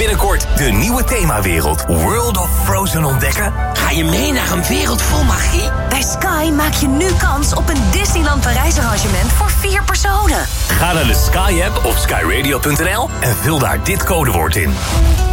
binnenkort de nieuwe themawereld World of Frozen ontdekken? Ga je mee naar een wereld vol magie? Bij Sky maak je nu kans op een Disneyland Parijs arrangement voor 4 personen. Ga naar de Sky-app of skyradio.nl en vul daar dit codewoord in.